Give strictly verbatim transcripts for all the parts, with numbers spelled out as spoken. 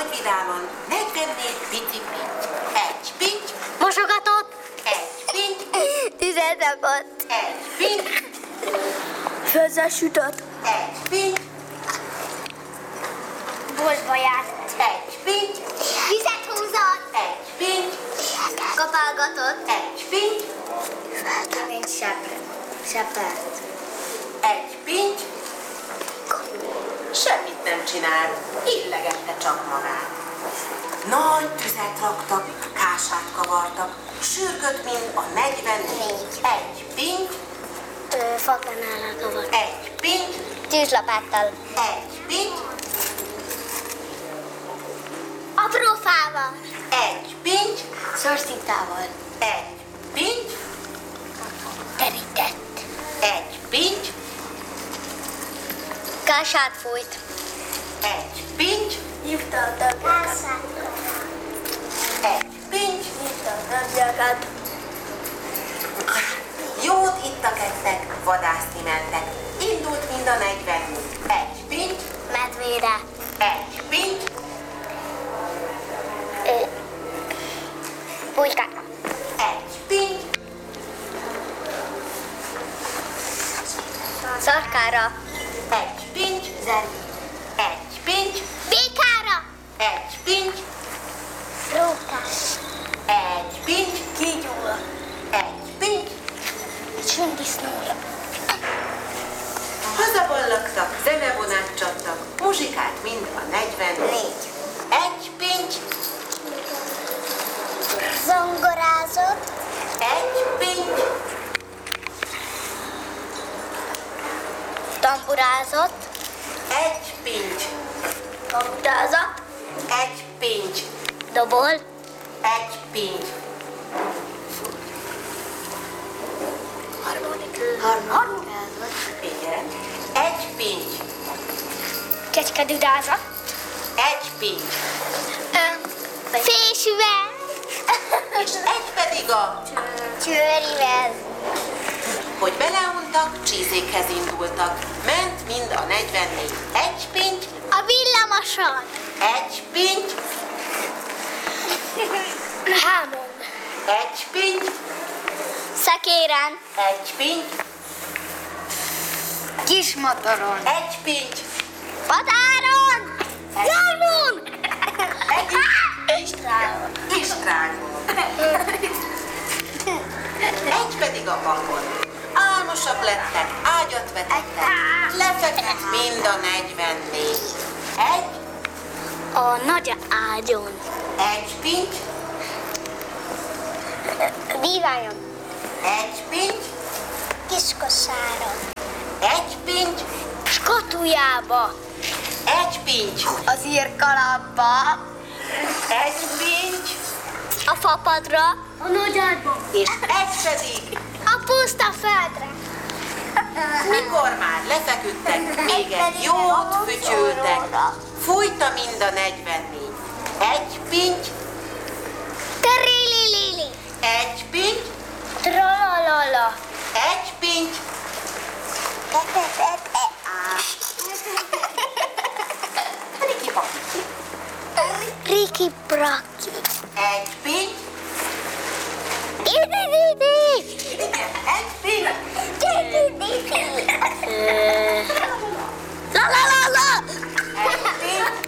vidáman negyvennégy pici pinty. Egy pinty. Mosogatott. Egy pinty. Tüzet rakott. Egy pinty. Főzzel sütött. Egy pinty. Boltba járt. Egy pinty. Vizet húzott. Egy pinty. Kapálgatott. Egy pinty. Mint sepre. Sepert. Egy pinty. Semmit nem csinál, illegette csak magát. Nagy tüzet raktak, kását kavartak, sürgött, mint a negyvennégy. Egy pinty. Fakanállal kavart. Egy pinty. Tűzlapáttal. Egy pinty. Apró fával. Egy pinty. Szorszintával. Egy pinty. Terített. Egy pinty. Kását fújt. Egy pinty. Hívta a tagjakat. Egy pinty. Hívta a tagjakat. Jót ittak, ettek, vadászni mentek. Indult mind a negyven. Egy pinty. Medvére. Egy pinty. Pulykára. Egy pinty. Szarkára. Egy pinty. Zerbi. Egy pinty. Békára. Egy pinty. Rókás. Egy pinty. Kígyóra. Egy pinty. Sündisznóra. Hazaballagtak, zenevonát csaptak, muzsikát mind a negyvennégy. Egy pinty. Zongorázott. Egy pinty. Tamburázott. Egy pinty. Kamutázott. Egy pinty. Dobol. Egy pinty. Harmonikázott. Igen. Egy pinty. Kecskedudázott. Egy pinty. Fésűvel. És egy pedig a... Csőrivel. Hogy beleuntak, csízékhez indultak. Ment mind a negyvennégy. Egy pinty. A villamoson. Egy pinty. Hámon. Egy pinty. Szekéren. Egy pinty. Kismotoron. Egy pinty. Határon. Jármon. Egy Istrágon. Istrágon. Egy pedig a vakon. Álmosak lettek, ágyat vetettek, lefeküdt mind a negyvennégy. Egy, A nagy ágyon. egy pinty, Bíványon. egy pinty, Kiskosáron. egy pinty, Skatujába. egy pinty, Az írkalapba. egy pinty, A fapadra. A nagy ágyba. és egy pedig, A puszta földre. mikor már lefeküdtek, még egy jót fütyültek, fújta mind a negyvennégy. Egy pinty, Terililili. egy pinty, Tralalala. egy pinty, Riki Pakiki. Riki Braki. Egy pinty, Idididi. igen, egy pinty, Idididi. La la la la. egy pinty,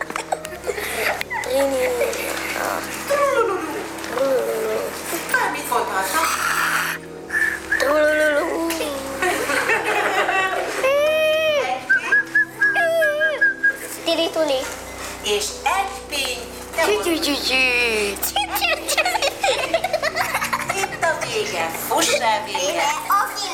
bármit mondhatnak. Trulululu. Tiri-tuli. És egy pinty, te Csü-csü-csü-csü. itt a vége, fuss el vége. Aki